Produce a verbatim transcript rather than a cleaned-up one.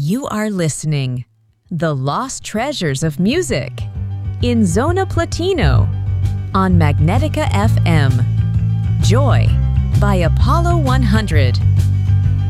You are listening The Lost Treasures of Music in Zona Platino on Magnetica F M. Joy by Apollo one hundred.